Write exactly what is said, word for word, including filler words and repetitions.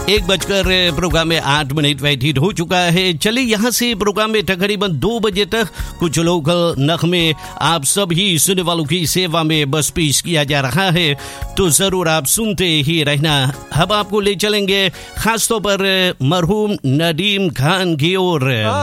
एक बजकर प्रोग्राम में आठ मिनट व्यतीत हो चुका है। चलिए यहाँ से प्रोग्राम में तकरीबन दो बजे तक कुछ लोकल नगमे आप सभी सुनने वालों की सेवा में बस पेश किया जा रहा है, तो जरूर आप सुनते ही रहना। हम आपको ले चलेंगे खासतौर पर मरहूम नदीम खान की ओर।